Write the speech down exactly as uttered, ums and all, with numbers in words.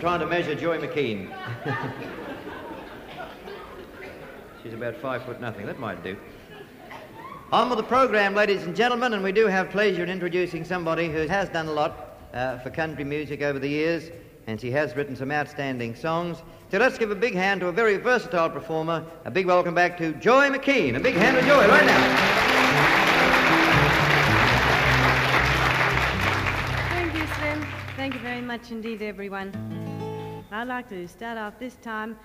trying to measure Joy McKean. She's about five foot nothing. That might do. On with the program, ladies and gentlemen, and we do have pleasure in introducing somebody who has done a lot uh, for country music over the years, and she has written some outstanding songs. So let's give a big hand to a very versatile performer. A big welcome back to Joy McKean. A big hand to Joy right now. Thank you, Slim. Thank you very much indeed, everyone. I'd like to start off this time